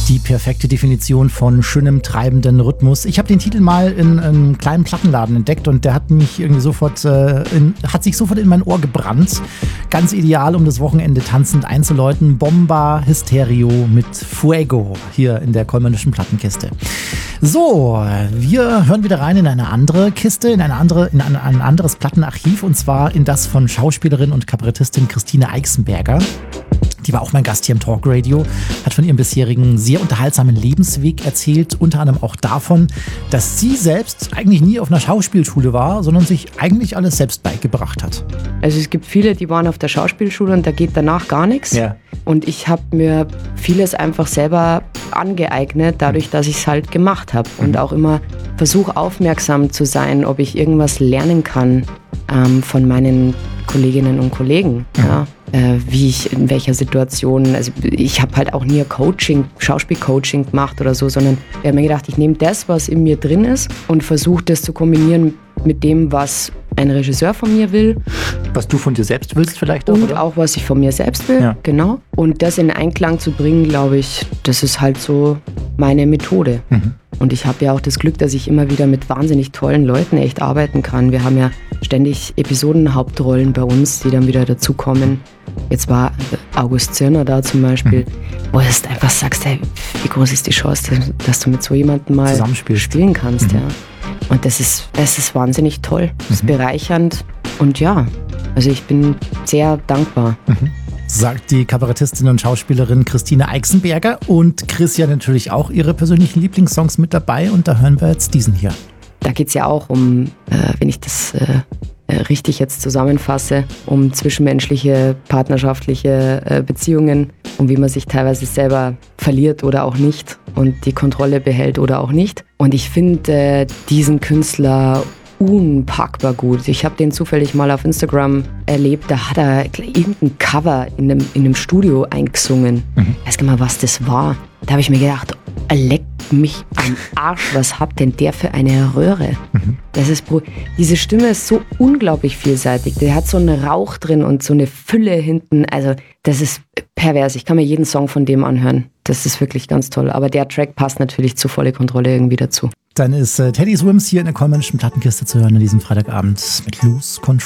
Die perfekte Definition von schönem, treibenden Rhythmus. Ich habe den Titel mal in einem kleinen Plattenladen entdeckt und der hat mich irgendwie hat sich sofort in mein Ohr gebrannt. Ganz ideal, um das Wochenende tanzend einzuläuten. Bomba Hysterio mit Fuego hier in der Kollmannischen Plattenkiste. So, wir hören wieder rein in eine andere Kiste, in ein anderes Plattenarchiv, und zwar in das von Schauspielerin und Kabarettistin Christine Eichsenberger. Die war auch mein Gast hier im Talkradio, hat von ihrem bisherigen sehr unterhaltsamen Lebensweg erzählt, unter anderem auch davon, dass sie selbst eigentlich nie auf einer Schauspielschule war, sondern sich eigentlich alles selbst beigebracht hat. Also es gibt viele, die waren auf der Schauspielschule und da geht danach gar nichts. Ja. Und ich habe mir vieles einfach selber angeeignet, dadurch, dass ich es halt gemacht habe. Und auch immer versuche aufmerksam zu sein, ob ich irgendwas lernen kann von meinen Kolleginnen und Kollegen. Ja. Wie ich in welcher Situation, also ich habe halt auch nie Schauspielcoaching gemacht oder so, sondern ich habe mir gedacht, ich nehme das, was in mir drin ist und versuche das zu kombinieren mit dem, was ein Regisseur von mir will. Was du von dir selbst willst vielleicht auch, und oder? auch, was ich von mir selbst will, genau. Und das in Einklang zu bringen, glaube ich, das ist halt so meine Methode. Mhm. Und ich habe ja auch das Glück, dass ich immer wieder mit wahnsinnig tollen Leuten echt arbeiten kann. Wir haben ja ständig Episodenhauptrollen bei uns, die dann wieder dazukommen. Jetzt war August Zirner da zum Beispiel, wo du einfach sagst, hey, wie groß ist die Chance, dass du mit so jemandem mal spielen kannst. Ja. Und das ist wahnsinnig toll, das ist bereichernd und ja, also ich bin sehr dankbar. Sagt die Kabarettistin und Schauspielerin Christine Eichsenberger, und Chris ja natürlich auch ihre persönlichen Lieblingssongs mit dabei, und da hören wir jetzt diesen hier. Da geht es ja auch um, wenn ich das richtig jetzt zusammenfasse, um zwischenmenschliche, partnerschaftliche Beziehungen und wie man sich teilweise selber verliert oder auch nicht und die Kontrolle behält oder auch nicht. Und ich finde diesen Künstler unpackbar gut. Ich habe den zufällig mal auf Instagram erlebt, da hat er irgendein Cover in einem Studio eingesungen. Ich weiß gar nicht mal, was das war. Da habe ich mir gedacht, leck mich am Arsch, was hat denn der für eine Röhre? Diese Stimme ist so unglaublich vielseitig. Der hat so einen Rauch drin und so eine Fülle hinten. Also das ist pervers. Ich kann mir jeden Song von dem anhören. Das ist wirklich ganz toll. Aber der Track passt natürlich zu Volle Kontrolle irgendwie dazu. Dann ist Teddy Swims hier in der Kollmannischen Plattenkiste zu hören an diesem Freitagabend mit Lose Control.